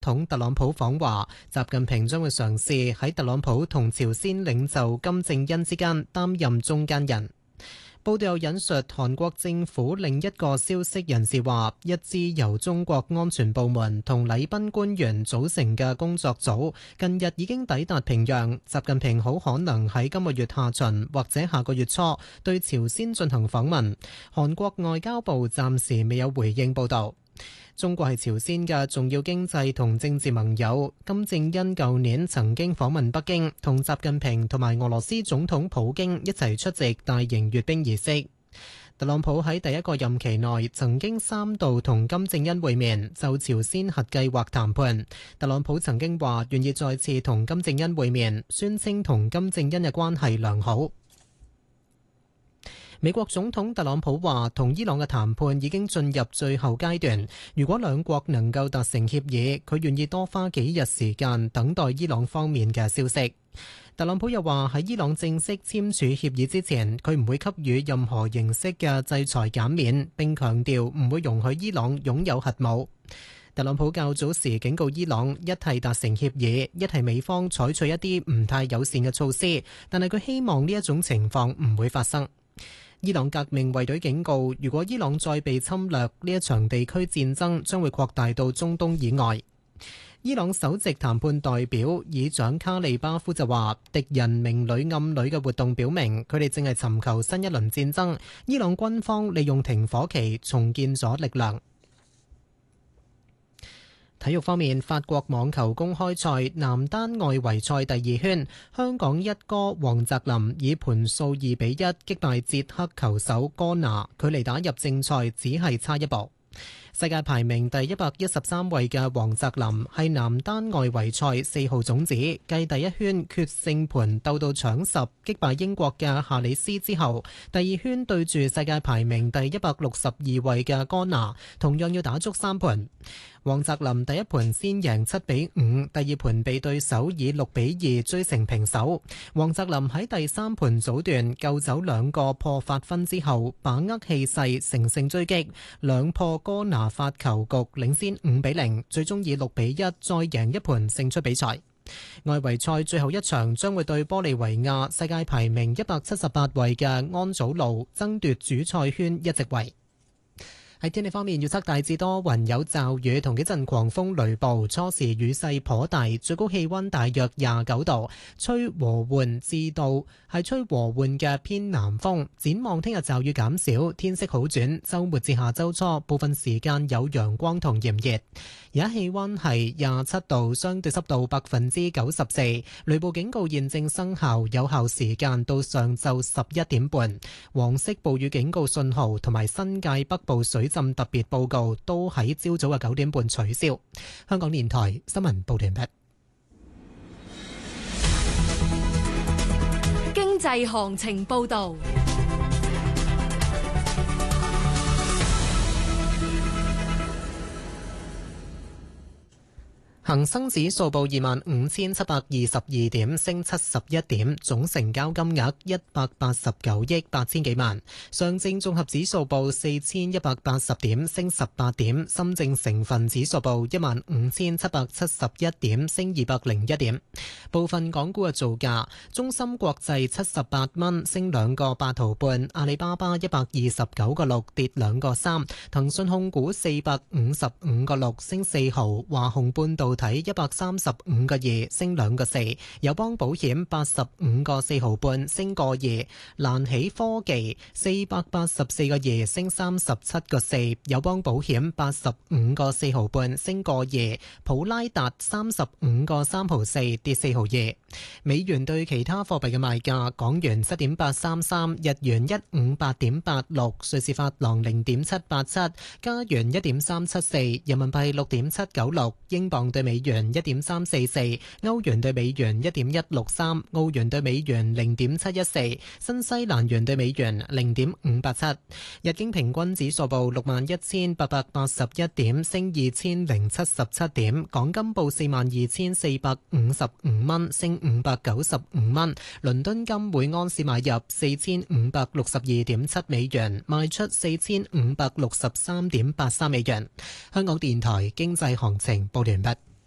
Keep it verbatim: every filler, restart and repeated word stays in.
統特朗普訪華，習近平將會嘗試喺特朗普同朝鮮領袖金正恩之間擔任中間人。報道又引述韓國政府另一個消息人士話，一支由中國安全部門同禮賓官員組成嘅工作組近日已經抵達平壤，習近平好可能喺今個月下旬或者下個月初對朝鮮進行訪問。韓國外交部暫時未有回應報導。中國係朝鮮嘅重要經濟同政治盟友。金正恩舊年曾經訪問北京，同習近平同埋俄羅斯總統普京一齊出席大型閱兵儀式。特朗普喺第一個任期內曾經三度同金正恩會面，就朝鮮核計劃談判。特朗普曾經話願意再次同金正恩會面，宣稱同金正恩嘅關係良好。美國總統特朗普話，同伊朗嘅談判已經進入最後階段。如果兩國能夠達成協議，佢願意多花幾日時間等待伊朗方面嘅消息。特朗普又話，喺伊朗正式簽署協議之前，佢唔會給予任何形式嘅制裁減免，並強調唔會容許伊朗擁有核武。特朗普較早時警告伊朗，一係達成協議，一係美方採取一啲唔太友善嘅措施，但係佢希望呢一種情況唔會發生。伊朗革命衛隊警告，如果伊朗再被侵略，呢一場地區戰爭將會擴大到中東以外。伊朗首席談判代表議長卡利巴夫就話，敵人明裏暗裏嘅活動表明，佢哋正係尋求新一輪戰爭。伊朗軍方利用停火期重建咗力量。體育方面，法國網球公開賽男單外圍賽第二圈，香港一哥黃澤林以盤數二比一擊敗捷克球手哥拿，距離打入正賽只係差一步。世界排名第一百一十三位嘅黃澤林係男單外圍賽四號種子，繼第一圈決勝盤鬥到搶十擊敗英國嘅夏里斯之後，第二圈對住世界排名第一百六十二位嘅哥拿，同樣要打足三盤。黃澤林第一盤先贏七比五，第二盤被對手以六比二追成平手。黃澤林喺第三盤早段救走兩個破發分之後，把握氣勢乘勝追擊，兩破哥拿發球局，領先五比零，最終以六比一再贏一盤勝出比賽。外圍賽最後一場將會對玻利維亞世界排名一百七十八位嘅安祖路爭奪主賽圈一席位。喺天氣方面，預測大致多雲有驟雨同幾陣狂風雷暴，初時雨勢頗大，最高氣溫大約廿九度，吹和緩至到係吹和緩嘅偏南風。展望聽日驟雨減少，天色好轉，週末至下週初部分時間有陽光同炎熱。而家氣溫係廿七度，相對濕度百分之九十四，雷暴警告現正生效，有效時間到上晝十一點半。黃色暴雨警告信號同埋新界北部水浸特別報告都喺朝早嘅九點半取消。香港電台新聞報道完畢。 經濟行情報道。 恒生指數報二萬五千七百二十二點，升七十一點，總成交金額一百八十九億八千幾萬。上證綜合指數報四千一百八十點，升十八點。深證成分指數報一萬五千七百七十一點，升二百零一點。部分港股嘅造價：中芯國際七十八蚊，升兩個八毫半；阿里巴巴一百二十九個六，跌兩個三；騰訊控股四百五十五個六，升四毫；華虹半導體一百三十五個二，升兩個四；友邦保險八十五個四毫半，升個二；蘭喜科技四百八十四個二，升三十七個四；友邦保險八十五個四毫半，升個二；普拉達三十五個三毫四，跌四毫二。美元對其他貨幣嘅賣價：港元七點八三三，日元一五八點八六，瑞士法郎零點七八七，加元一點三七四，人民幣六點七九六，英鎊對美元一點三四四，歐元對美元一點一六三，澳元對美元零點七一四，新西蘭元對美元零點五八七。日經平均指數報六萬一千八百八十一點，升二千零七十七點。港金報四萬二千四百五十五蚊，升五百九十五蚊。倫敦金每盎司買入四千五百六十二點七美元，賣出四千五百六十三點八三美元。香港電台經濟行情報完畢。